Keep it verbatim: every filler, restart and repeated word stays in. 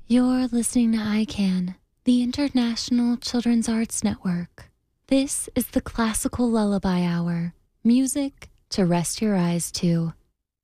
You're listening to I CAN, the International Children's Arts Network. This is the Classical Lullaby Hour, music to rest your eyes to.